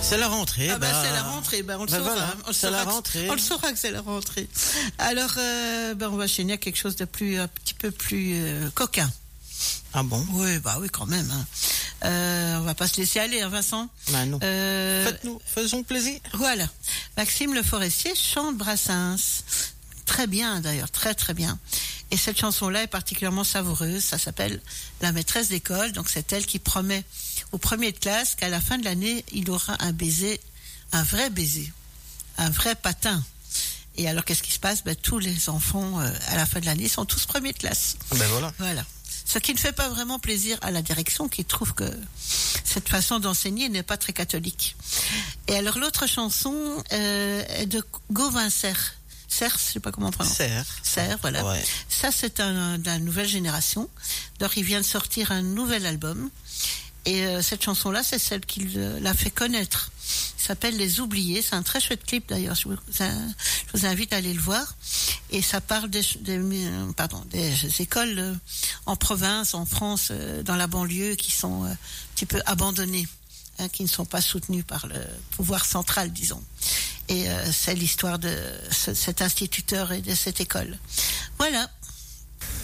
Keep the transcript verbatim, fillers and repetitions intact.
C'est la rentrée. Ah bah, bah... c'est la rentrée, bah, on le bah saura. voilà, on, le c'est saura la que, rentrée. on le saura que c'est la rentrée. Alors, euh, bah, on va enchaîner à quelque chose de plus, un petit peu plus euh, coquin. Ah bon? Oui, bah oui, quand même. Hein. Euh, on va pas se laisser aller, hein, Vincent. Bah non. Euh, Faites-nous, faisons plaisir. Voilà. Maxime Le Forestier chante Brassens. Très bien, d'ailleurs, très très bien. Et cette chanson-là est particulièrement savoureuse. Ça s'appelle La maîtresse d'école. Donc c'est elle qui promet au premier de classe qu'à la fin de l'année, il aura un baiser, un vrai baiser, un vrai patin. Et alors qu'est-ce qui se passe? Ben, tous les enfants euh, à la fin de l'année sont tous premiers de classe. Ben voilà. Voilà. Ce qui ne fait pas vraiment plaisir à la direction qui trouve que cette façon d'enseigner n'est pas très catholique. Et alors l'autre chanson euh, est de Gauvin Serre. Serre, je sais pas comment on prononce. Serre. Serre, voilà. Ouais. Ça, c'est un, de la nouvelle génération. Donc, il vient de sortir un nouvel album. Et euh, cette chanson-là, c'est celle qui euh, l'a fait connaître. Il s'appelle Les Oubliés. C'est un très chouette clip, d'ailleurs. Je vous, je vous invite à aller le voir. Et ça parle des, des, euh, pardon, des écoles euh, en province, en France, euh, dans la banlieue, qui sont euh, un petit peu abandonnées, hein, qui ne sont pas soutenues par le pouvoir central, disons. Et euh, c'est l'histoire de ce, cet instituteur et de cette école. Voilà.